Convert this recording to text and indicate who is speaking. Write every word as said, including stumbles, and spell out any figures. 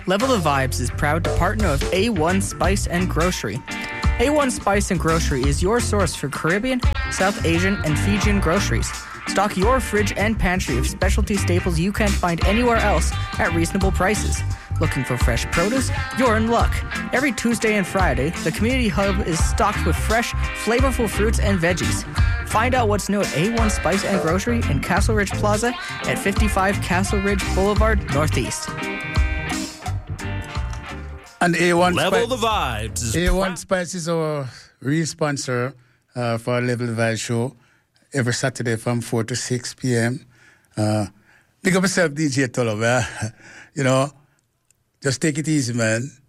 Speaker 1: Level the Vibes is proud to partner with A one Spice and Grocery. A one Spice and Grocery is your source for Caribbean, South Asian, and Fijian groceries. Stock your fridge and pantry of specialty staples you can't find anywhere else at reasonable prices. Looking for fresh produce? You're in luck. Every Tuesday and Friday, the Community Hub is stocked with fresh, flavorful fruits and veggies. Find out what's new at A one Spice and Grocery in Castle Ridge Plaza at fifty-five Castle Ridge Boulevard, Northeast.
Speaker 2: And A one
Speaker 3: Level
Speaker 2: Spice,
Speaker 3: the Vibes. Is
Speaker 2: A one
Speaker 3: proud-
Speaker 2: Spice is our real sponsor uh, for our Level the Vibes show every Saturday from four to six p.m. Uh, pick up yourself, D J Tolo, man. You know, just take it easy, man.